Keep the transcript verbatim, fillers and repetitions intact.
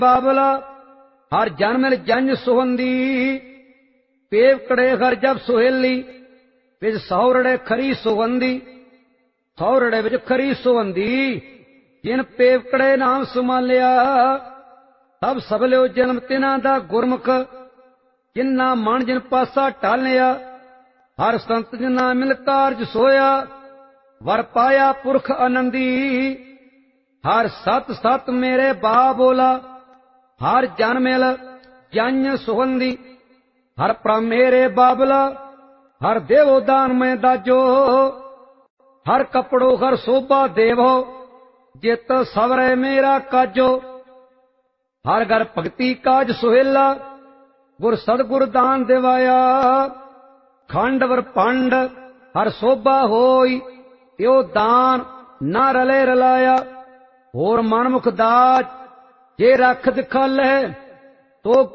बाबला हर जन्म जंज सुहंदी पेवकड़े हर जब सुहेली विच सौरड़े खरी सुगंधी सौरड़े विच खरी सुगंधी जिन पेवकड़े नाम सुमालिया तब सबलियो जन्म तिना दा गुरमुख जिन्ना मन जिन पासा टालिया हर संत जिन्ना मिल कारज सोया वर पाया पुरख आनंदी हर सत सत मेरे बा बोला हर जन मिल जन सुगंधी हर प्रम मेरे बाबला हर देवो दान में दाजो हर कपड़ो हर शोभा देवो जित सवरे मेरा काजो हर घर भगती काज सुहेला गुर सदगुर दान देवाया खंड वर पंड हर शोभा होई त्यो दान ना रले रलाया होर मनमुख दाज जे रख दिखाले तो